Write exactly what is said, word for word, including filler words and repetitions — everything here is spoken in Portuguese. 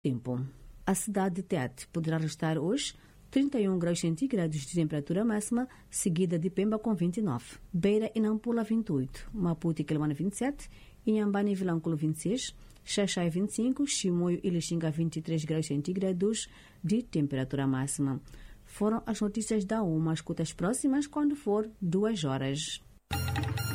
Tempo. A cidade de Tete poderá registrar hoje trinta e um graus centígrados de temperatura máxima, seguida de Pemba com vinte e nove, Beira e Nampula vinte e oito, Maputo e Quelimane vinte e sete, Inhambane e Vilanculo vinte e seis, Xaxai vinte e cinco, Chimoio e Lixinga vinte e três graus centígrados de temperatura máxima. Foram as notícias da UMA. Escuta as próximas quando for duas horas.